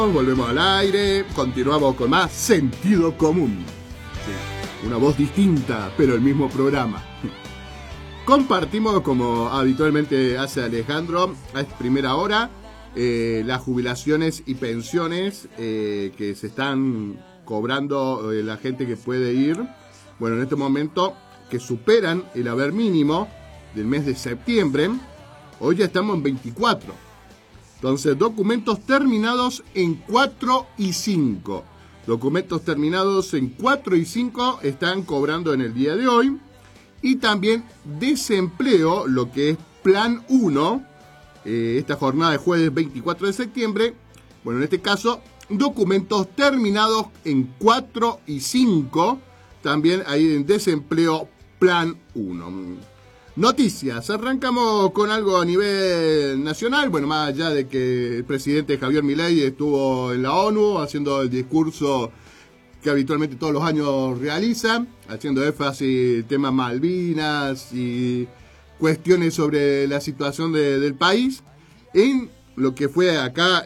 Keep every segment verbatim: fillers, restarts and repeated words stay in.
Volvemos al aire, continuamos con más Sentido Común. Sí, una voz distinta, pero el mismo programa. Compartimos, como habitualmente hace Alejandro, a esta primera hora, eh, las jubilaciones y pensiones eh, que se están cobrando eh, la gente que puede ir. Bueno, en este momento, que superan el haber mínimo del mes de septiembre. Hoy ya estamos en veinticuatro. Entonces, documentos terminados en cuatro y cinco. Documentos terminados en cuatro y cinco están cobrando en el día de hoy. Y también desempleo, lo que es Plan uno, eh, esta jornada de jueves veinticuatro de septiembre. Bueno, en este caso, documentos terminados en cuatro y cinco. También ahí en desempleo Plan uno. Noticias, arrancamos con algo a nivel nacional, bueno, más allá de que el presidente Javier Milei estuvo en la ONU haciendo el discurso que habitualmente todos los años realiza, haciendo énfasis en temas Malvinas y cuestiones sobre la situación de, del país. En lo que fue acá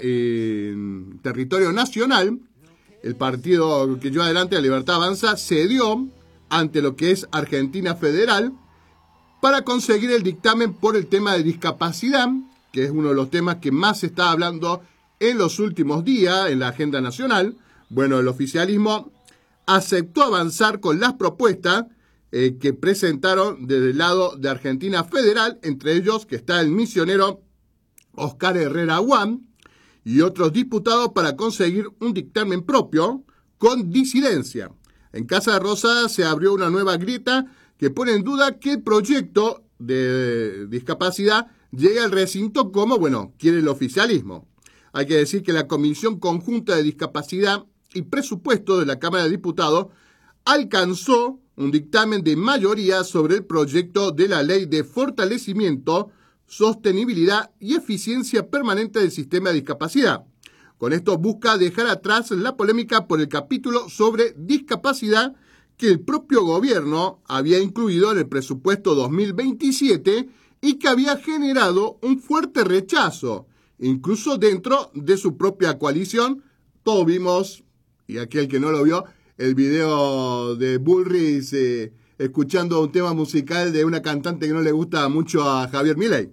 en territorio nacional, el partido que lleva adelante, La Libertad Avanza, cedió ante lo que es Argentina Federal para conseguir el dictamen por el tema de discapacidad, que es uno de los temas que más se está hablando en los últimos días en la agenda nacional. Bueno, el oficialismo aceptó avanzar con las propuestas eh, que presentaron desde el lado de Argentina Federal, entre ellos que está el misionero Oscar Herrera Guam y otros diputados, para conseguir un dictamen propio con disidencia. En Casa Rosada se abrió una nueva grieta que pone en duda que el proyecto de discapacidad llegue al recinto como, bueno, quiere el oficialismo. Hay que decir que la Comisión Conjunta de Discapacidad y Presupuesto de la Cámara de Diputados alcanzó un dictamen de mayoría sobre el proyecto de la Ley de Fortalecimiento, Sostenibilidad y Eficiencia Permanente del Sistema de Discapacidad. Con esto busca dejar atrás la polémica por el capítulo sobre discapacidad que el propio gobierno había incluido en el presupuesto dos mil veintisiete y que había generado un fuerte rechazo, incluso dentro de su propia coalición. Todos vimos, y aquel que no lo vio, el video de Bullrich eh, escuchando un tema musical de una cantante que no le gusta mucho a Javier Milei.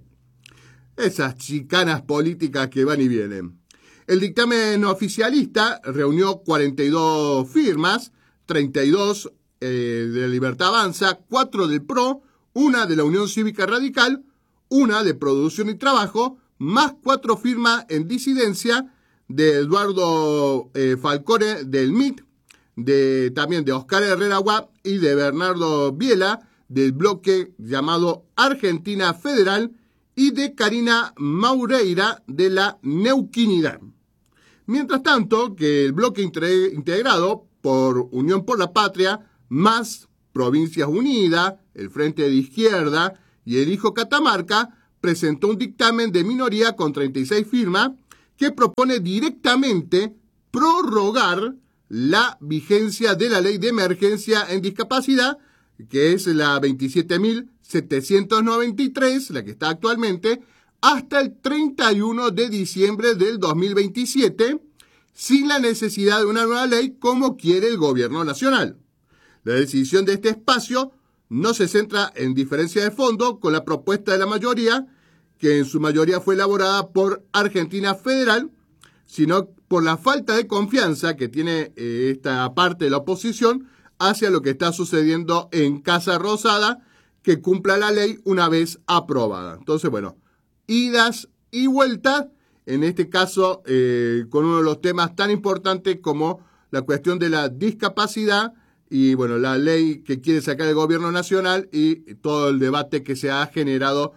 Esas chicanas políticas que van y vienen. El dictamen oficialista reunió cuarenta y dos firmas, treinta y dos eh, de la Libertad Avanza, cuatro del P R O, una de la Unión Cívica Radical, una de Producción y Trabajo, más cuatro firmas en disidencia de Eduardo eh, Falcone del M I T, de, también de Oscar Herrera Guam y de Bernardo Biela del bloque llamado Argentina Federal y de Karina Maureira de la Neuquinidad. Mientras tanto, que el bloque integrado por Unión por la Patria, más Provincias Unidas, el Frente de Izquierda y el Hijo Catamarca, presentó un dictamen de minoría con treinta y seis firmas que propone directamente prorrogar la vigencia de la Ley de Emergencia en Discapacidad, que es la veintisiete mil setecientos noventa y tres, la que está actualmente, hasta el treinta y uno de diciembre del dos mil veintisiete, sin la necesidad de una nueva ley como quiere el gobierno nacional. La decisión de este espacio no se centra en diferencia de fondo con la propuesta de la mayoría, que en su mayoría fue elaborada por Argentina Federal, sino por la falta de confianza que tiene eh, esta parte de la oposición hacia lo que está sucediendo en Casa Rosada, que cumpla la ley una vez aprobada. Entonces, bueno, idas y vueltas, en este caso eh, con uno de los temas tan importantes como la cuestión de la discapacidad y, bueno, la ley que quiere sacar el gobierno nacional y todo el debate que se ha generado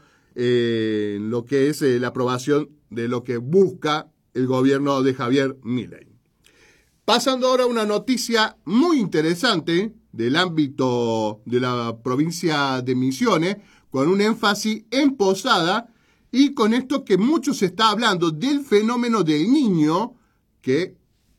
eh, en lo que es eh, la aprobación de lo que busca el gobierno de Javier Milei. Pasando ahora a una noticia muy interesante del ámbito de la provincia de Misiones, con un énfasis en Posada, y con esto que mucho se está hablando del fenómeno del Niño, que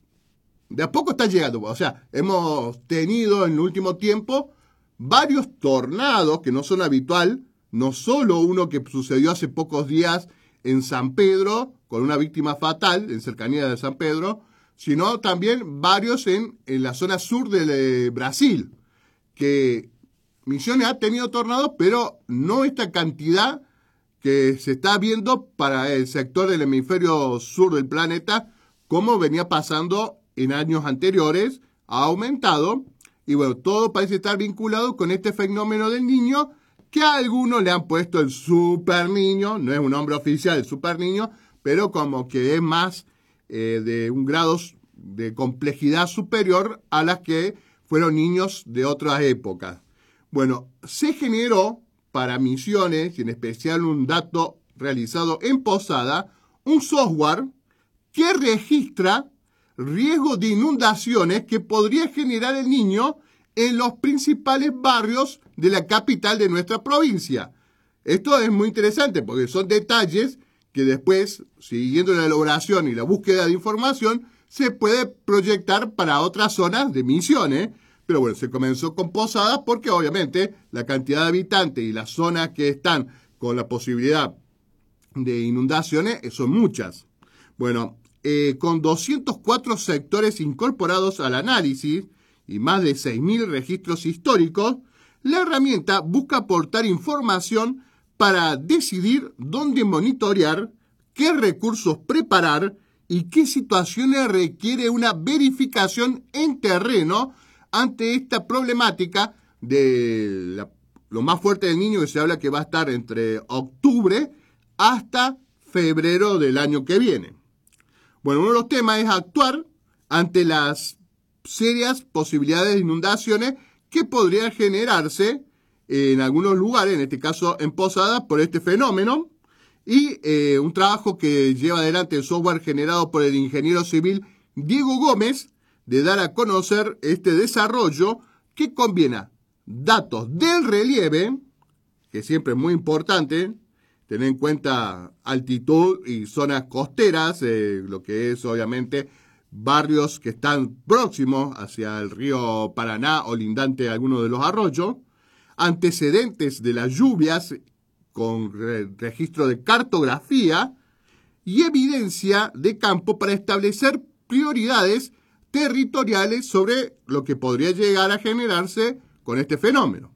de a poco está llegando. O sea, hemos tenido en el último tiempo varios tornados que no son habitual, no solo uno que sucedió hace pocos días en San Pedro, con una víctima fatal en cercanía de San Pedro, sino también varios en, en la zona sur de, de Brasil, que Misiones ha tenido tornados, pero no esta cantidad que se está viendo para el sector del hemisferio sur del planeta, como venía pasando en años anteriores, ha aumentado, y bueno, todo parece estar vinculado con este fenómeno del niño, que a algunos le han puesto el super niño, no es un nombre oficial el super niño, pero como que es más eh, de un grado de complejidad superior a las que fueron niños de otras épocas. Bueno, se generó para Misiones, y en especial un dato realizado en Posada, un software que registra riesgo de inundaciones que podría generar el niño en los principales barrios de la capital de nuestra provincia. Esto es muy interesante porque son detalles que después, siguiendo la elaboración y la búsqueda de información, se puede proyectar para otras zonas de Misiones. Pero bueno, se comenzó con Posadas porque obviamente la cantidad de habitantes y las zonas que están con la posibilidad de inundaciones son muchas. Bueno, eh, con doscientos cuatro sectores incorporados al análisis y más de seis mil registros históricos, la herramienta busca aportar información para decidir dónde monitorear, qué recursos preparar y qué situaciones requiere una verificación en terreno ante esta problemática de la, lo más fuerte del niño, que se habla que va a estar entre octubre hasta febrero del año que viene. Bueno, uno de los temas es actuar ante las serias posibilidades de inundaciones que podrían generarse en algunos lugares, en este caso en Posadas, por este fenómeno, y eh, un trabajo que lleva adelante el software generado por el ingeniero civil Diego Gómez, de dar a conocer este desarrollo que combina datos del relieve, que siempre es muy importante, tener en cuenta altitud y zonas costeras, eh, lo que es obviamente barrios que están próximos hacia el río Paraná o lindante a algunos de los arroyos, antecedentes de las lluvias con re- registro de cartografía y evidencia de campo para establecer prioridades territoriales sobre lo que podría llegar a generarse con este fenómeno.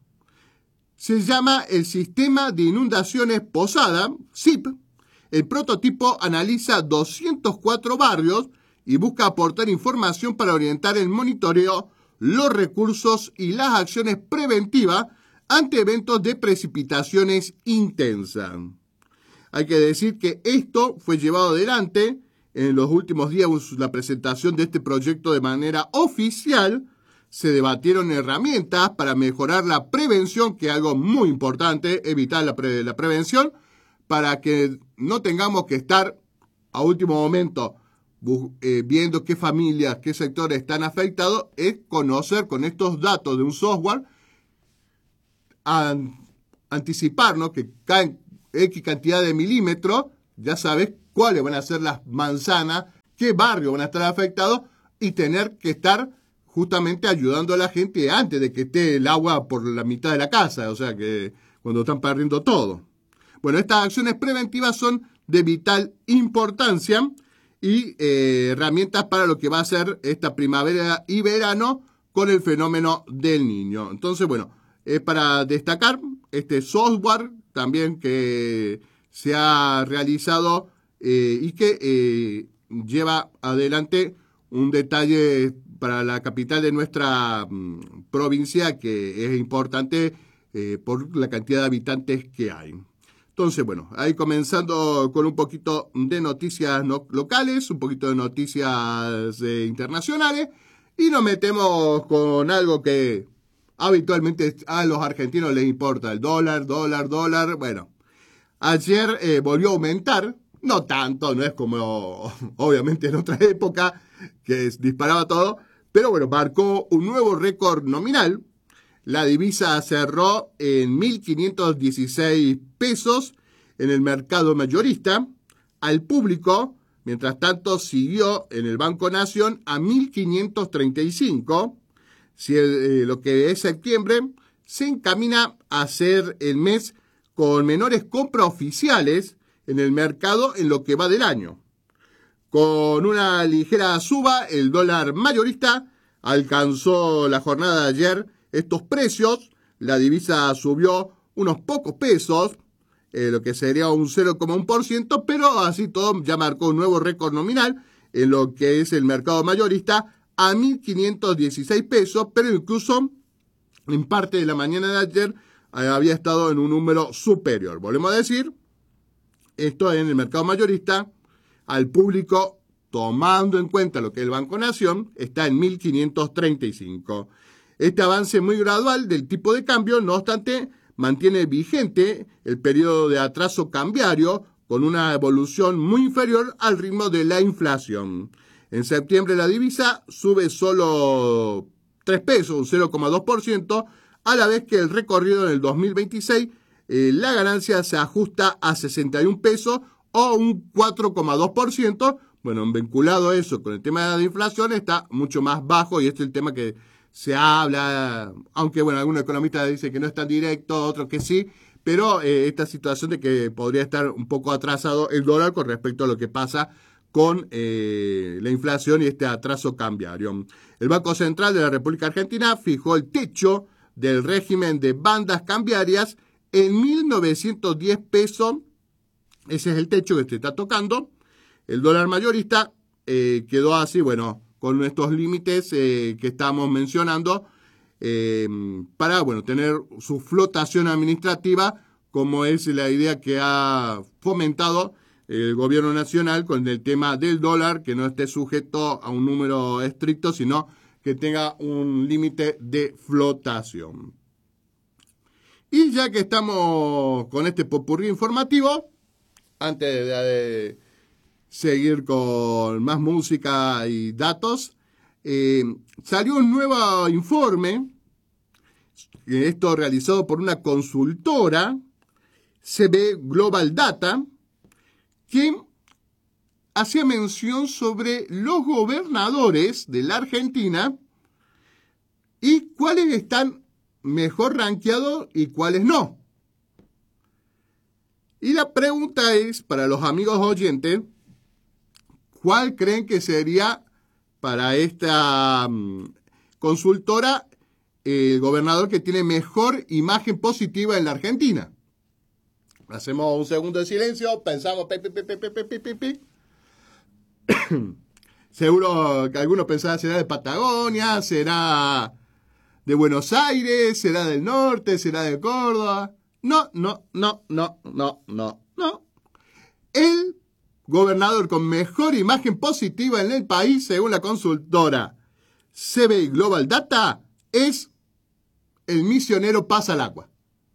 Se llama el Sistema de Inundaciones Posada, S I P. El prototipo analiza doscientos cuatro barrios y busca aportar información para orientar el monitoreo, los recursos y las acciones preventivas ante eventos de precipitaciones intensas. Hay que decir que esto fue llevado adelante en los últimos días, la presentación de este proyecto de manera oficial. Se debatieron herramientas para mejorar la prevención, que es algo muy importante, evitar la, pre- la prevención, para que no tengamos que estar a último momento eh, viendo qué familias, qué sectores están afectados. Es conocer con estos datos de un software, an- anticiparnos que caen X cantidad de milímetros, ya sabes cuáles van a ser las manzanas, qué barrios van a estar afectados, y tener que estar justamente ayudando a la gente antes de que esté el agua por la mitad de la casa, o sea que cuando están perdiendo todo. Bueno, estas acciones preventivas son de vital importancia y eh, herramientas para lo que va a ser esta primavera y verano con el fenómeno del niño. Entonces, bueno, es para destacar este software también que se ha realizado eh, y que eh, lleva adelante un detalle para la capital de nuestra mm, provincia, que es importante eh, por la cantidad de habitantes que hay. Entonces, bueno, ahí comenzando con un poquito de noticias no, locales, un poquito de noticias eh, internacionales, y nos metemos con algo que habitualmente a los argentinos les importa, el dólar, dólar, dólar. Bueno, ayer eh, volvió a aumentar, no tanto, no es como obviamente en otra época que disparaba todo, pero bueno, marcó un nuevo récord nominal. La divisa cerró en mil quinientos dieciséis pesos en el mercado mayorista. Al público, mientras tanto, siguió en el Banco Nación a mil quinientos treinta y cinco. Si el, eh, lo que es septiembre se encamina a ser el mes con menores compras oficiales en el mercado en lo que va del año. Con una ligera suba, el dólar mayorista alcanzó la jornada de ayer estos precios. La divisa subió unos pocos pesos, eh, lo que sería un cero coma uno por ciento, pero así todo ya marcó un nuevo récord nominal en lo que es el mercado mayorista a mil quinientos dieciséis pesos, pero incluso en parte de la mañana de ayer eh, había estado en un número superior. Volvemos a decir, esto en el mercado mayorista, al público, tomando en cuenta lo que es el Banco Nación, está en mil quinientos treinta y cinco. Este avance muy gradual del tipo de cambio, no obstante, mantiene vigente el periodo de atraso cambiario con una evolución muy inferior al ritmo de la inflación. En septiembre la divisa sube solo tres pesos, un cero coma dos por ciento, a la vez que el recorrido en el dos mil veintiséis, eh, la ganancia se ajusta a sesenta y un pesos o un cuatro coma dos por ciento. Bueno, vinculado a eso con el tema de la inflación está mucho más bajo y este es el tema que se habla, aunque bueno, algunos economistas dicen que no es tan directo, otros que sí, pero eh, esta situación de que podría estar un poco atrasado el dólar con respecto a lo que pasa con eh, la inflación y este atraso cambiario. El Banco Central de la República Argentina fijó el techo del régimen de bandas cambiarias en mil novecientos diez pesos. Ese es el techo que se está tocando. El dólar mayorista eh, quedó así, bueno, con estos límites eh, que estamos mencionando, eh, para, bueno, tener su flotación administrativa, como es la idea que ha fomentado el gobierno nacional con el tema del dólar, que no esté sujeto a un número estricto, sino que tenga un límite de flotación. Y ya que estamos con este popurrí informativo, antes de, de seguir con más música y datos, eh, salió un nuevo informe, esto realizado por una consultora, C B Global Data, que hacía mención sobre los gobernadores de la Argentina y cuáles están mejor rankeados y cuáles no. Y la pregunta es, para los amigos oyentes, ¿cuál creen que sería para esta um, consultora el gobernador que tiene mejor imagen positiva en la Argentina? Hacemos un segundo de silencio, pensamos, pi, pi, pi, pi, pi, pi, pi, pi. Seguro que algunos pensaban será de Patagonia, será de Buenos Aires, será del norte, será de Córdoba. No, no, no, no, no, no, no. El gobernador con mejor imagen positiva en el país, según la consultora C B Global Data, es el misionero Paz al Agua.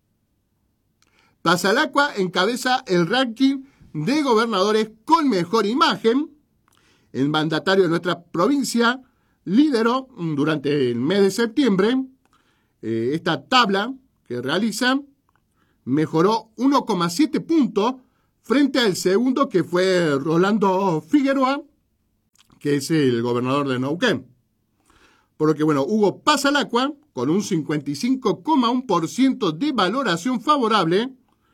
Paz al Agua encabeza el ranking de gobernadores con mejor imagen. El mandatario de nuestra provincia lideró durante el mes de septiembre eh, esta tabla que realiza, mejoró uno coma siete puntos frente al segundo, que fue Rolando Figueroa, que es el gobernador de Neuquén. Por lo que, bueno, Hugo Paz al Agua, con un cincuenta y cinco coma uno por ciento de valoración favorable,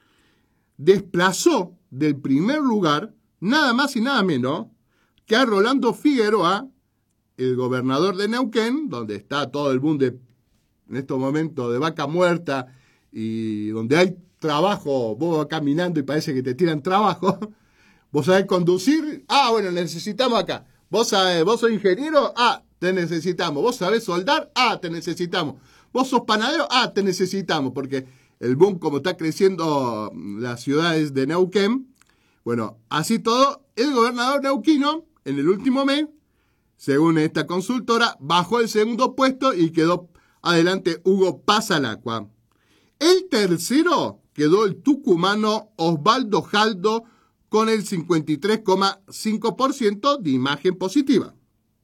desplazó del primer lugar, nada más y nada menos, que a Rolando Figueroa, el gobernador de Neuquén, donde está todo el boom de, en estos momentos, de vaca muerta, y donde hay trabajo, vos vas caminando y parece que te tiran trabajo. Vos sabés conducir, ah, bueno, necesitamos acá. Vos sabés, vos sos ingeniero, ah, te necesitamos. Vos sabés soldar, ah, te necesitamos. Vos sos panadero, ah, te necesitamos. Porque el boom, como está creciendo las ciudades de Neuquén, bueno, así todo, el gobernador neuquino, en el último mes, según esta consultora, bajó el segundo puesto y quedó adelante Hugo Paz al Agua. El tercero quedó el tucumano Osvaldo Jaldo con el cincuenta y tres coma cinco por ciento de imagen positiva.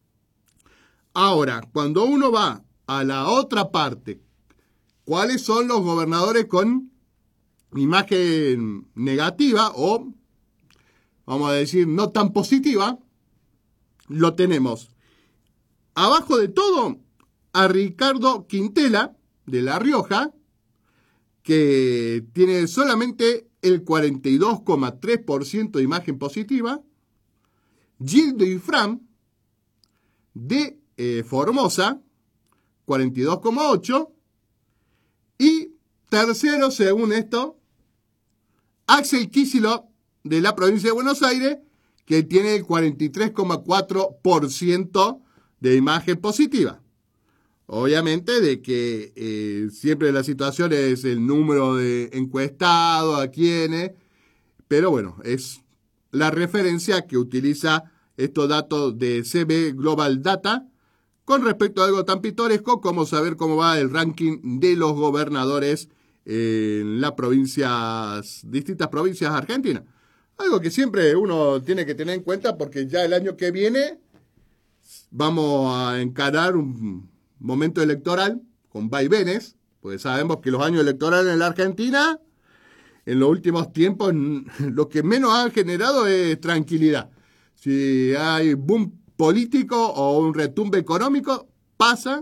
Ahora, cuando uno va a la otra parte, ¿cuáles son los gobernadores con imagen negativa o, vamos a decir, no tan positiva? Lo tenemos abajo de todo a Ricardo Quintela, de La Rioja, que tiene solamente el cuarenta y dos coma tres por ciento de imagen positiva. Gildo y Fram, de eh, Formosa, cuarenta y dos coma ocho por ciento. Y tercero, según esto, Axel Kicillof, de la provincia de Buenos Aires, que tiene el cuarenta y tres coma cuatro por ciento de imagen positiva. Obviamente de que eh, siempre la situación es el número de encuestados, a quienes, pero bueno, es la referencia que utiliza estos datos de C B Global Data con respecto a algo tan pintoresco como saber cómo va el ranking de los gobernadores en las provincias, distintas provincias argentinas. Algo que siempre uno tiene que tener en cuenta porque ya el año que viene vamos a encarar un momento electoral con vaivenes, porque sabemos que los años electorales en la Argentina, en los últimos tiempos, lo que menos han generado es tranquilidad. Si hay boom político o un retumbe económico, pasa.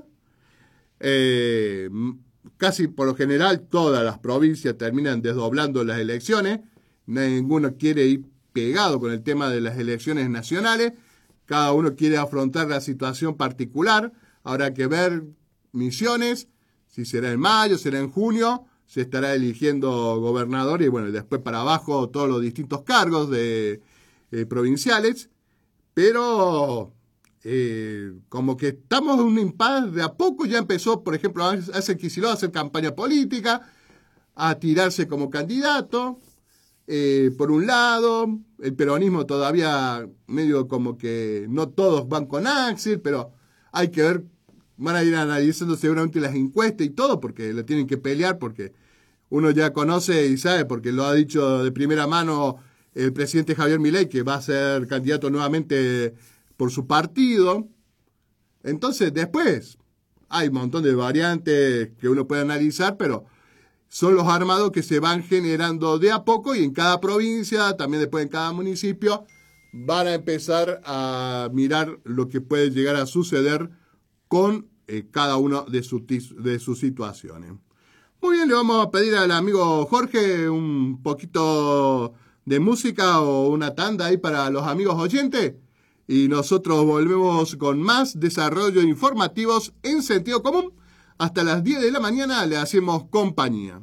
Eh, casi por lo general todas las provincias terminan desdoblando las elecciones. Ninguno quiere ir pegado con el tema de las elecciones nacionales. Cada uno quiere afrontar la situación particular. Habrá que ver Misiones, si será en mayo, será en junio, se estará eligiendo gobernador y bueno, después para abajo todos los distintos cargos de eh, provinciales. Pero eh, como que estamos en un impasse, de a poco ya empezó, por ejemplo, Axel Kicillof a hacer campaña política, a tirarse como candidato. Eh, por un lado, el peronismo todavía medio como que no todos van con Axel, pero hay que ver, van a ir analizando seguramente las encuestas y todo, porque lo tienen que pelear, porque uno ya conoce y sabe, porque lo ha dicho de primera mano el presidente Javier Milei, que va a ser candidato nuevamente por su partido. Entonces, después, hay un montón de variantes que uno puede analizar, pero son los armados que se van generando de a poco y en cada provincia, también después en cada municipio, van a empezar a mirar lo que puede llegar a suceder con eh, cada uno de, su, de sus situaciones. Muy bien, le vamos a pedir al amigo Jorge un poquito de música o una tanda ahí para los amigos oyentes y nosotros volvemos con más desarrollo informativos en sentido común. Hasta las diez de la mañana le hacemos compañía.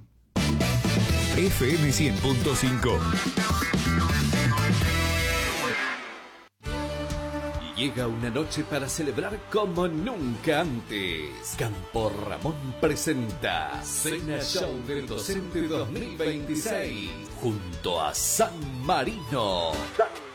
F M cien punto cinco. Llega una noche para celebrar como nunca antes. Campo Ramón presenta Cena Show del Docente dos mil veintiséis junto a San Marino.